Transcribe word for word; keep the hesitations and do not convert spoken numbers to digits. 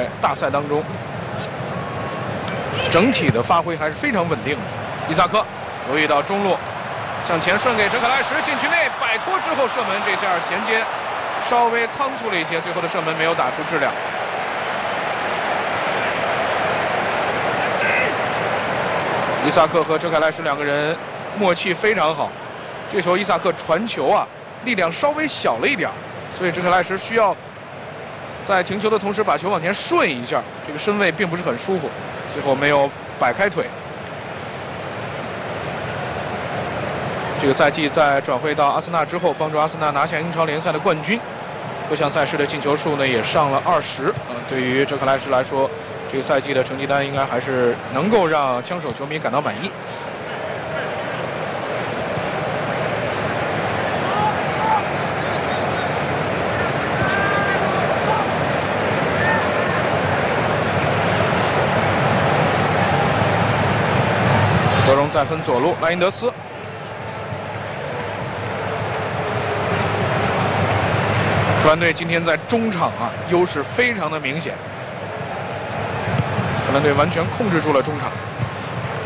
在大赛当中整体的发挥还是非常稳定的。伊萨克留意到中路，向前顺给哲克莱什，禁区内摆脱之后射门，这下衔接稍微仓促了一些，最后的射门没有打出质量。伊萨克和哲凯莱什两个人默契非常好，这球伊萨克传球啊，力量稍微小了一点，所以哲凯莱什需要在停球的同时把球往前顺一下，这个身位并不是很舒服，最后没有摆开腿。这个赛季在转会到阿森纳之后，帮助阿森纳拿下英超联赛的冠军，各项赛事的进球数呢也上了二十。呃，对于哲克莱什来说，这个赛季的成绩单应该还是能够让枪手球迷感到满意。德容再分左路，莱因德斯。荷兰队今天在中场啊优势非常的明显，荷兰队完全控制住了中场。